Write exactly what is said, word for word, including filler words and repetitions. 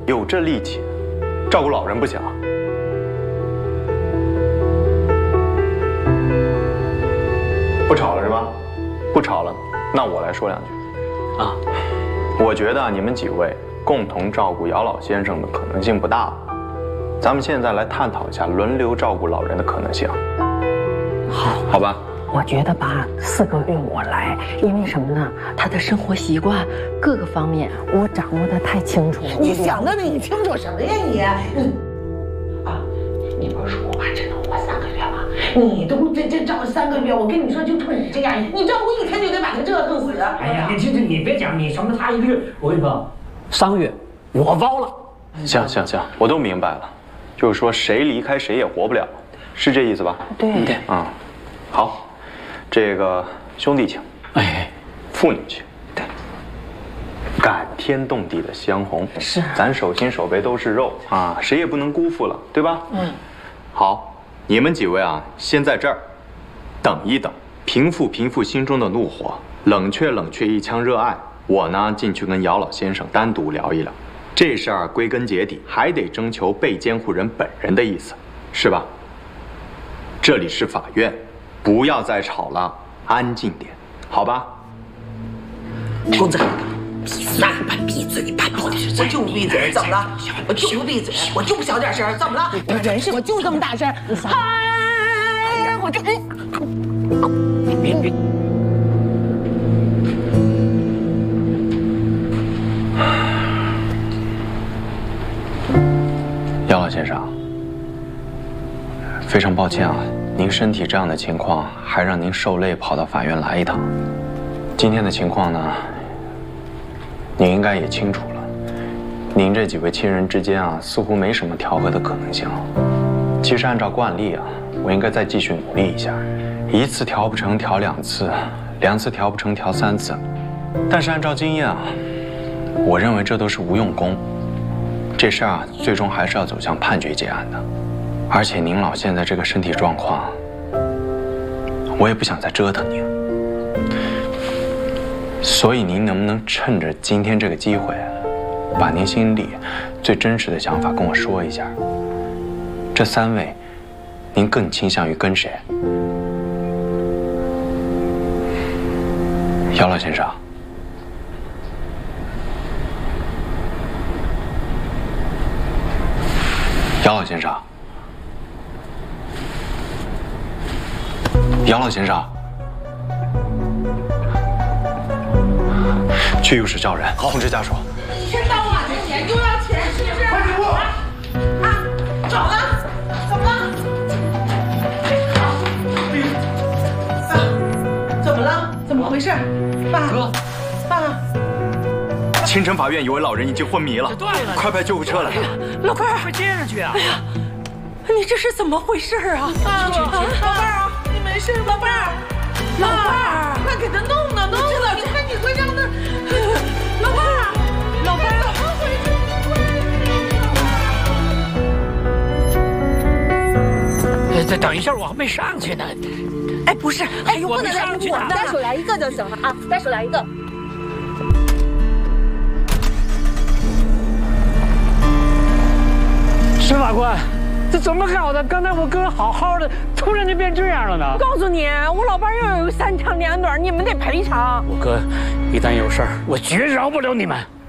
有这力气，照顾老人不行啊？不吵了是吧？不吵了，那我来说两句。啊，我觉得你们几位共同照顾姚老先生的可能性不大了。咱们现在来探讨一下轮流照顾老人的可能性。 好， 好吧。 我觉得吧，四个月我来，因为什么呢？他的生活习惯各个方面我掌握的太清楚了。 你想的你清楚什么呀你？你啊，你不是说我爸只能活三个月吗？你都这这照三个月，我跟你说，就冲你这样，你照顾一天就得把他折腾死。 哎呀，你这这你别讲，你什么他一个月，我跟你说，三个月我包了。 行行行，我都明白了，就是说谁离开谁也活不了，是这意思吧？ 对对， 嗯，好。 这个兄弟情， 哎， 父女情，对，感天动地的相逢， 是， 咱手心手背都是肉啊，谁也不能辜负了，对吧？嗯，好，你们几位啊，先在这儿等一等，平复平复心中的怒火，冷却冷却一腔热爱。我呢，进去跟姚老先生单独聊一聊，这事儿归根结底还得征求被监护人本人的意思，是吧？这里是法院。 不要再吵了，安静点，好吧？ 兔子，那闭嘴吧！闭嘴！我就不闭嘴，怎么了？我就不闭嘴，我就不小点声，怎么了？人是我就这么大声，哎呀，我就哎，别别。 姚老先生，非常抱歉啊。 您身体这样的情况，还让您受累跑到法院来一趟。今天的情况呢，您应该也清楚了。您这几位亲人之间啊，似乎没什么调和的可能性。其实按照惯例啊，我应该再继续努力一下，一次调不成调两次，两次调不成调三次。但是按照经验啊，我认为这都是无用功。这事儿啊，最终还是要走向判决结案的。 而且您老现在这个身体状况，我也不想再折腾您，所以您能不能趁着今天这个机会，把您心里最真实的想法跟我说一下？这三位，您更倾向于跟谁？姚老先生，姚老先生。 姚老先生，去浴室叫人，通知家属。 一天到晚的钱又要钱，是不是？快给我！啊，怎么了？怎么了？啊，怎么了？怎么回事？爸，哥，爸。 青城法院有位老人已经昏迷了， 对了， 快派救护车来！ 老伴儿， 快接上去啊！ 哎呀，你这是怎么回事啊？ 啊，老伴儿啊！ 没事，老伴儿， 老伴儿， 快给他弄弄弄弄！你看你会让他，老伴儿，老伴儿，怎么回事？再等一下，我还没上去呢。 哎，不是，哎呦， 我不能来去呢。 单手来一个就行了啊，单手来一个。 沈法官。 这怎么搞的？刚才我哥好好的，突然就变这样了呢？ 我告诉你，我老伴又有三长两短，你们得赔偿。 我哥一旦有事儿，我绝饶不了你们。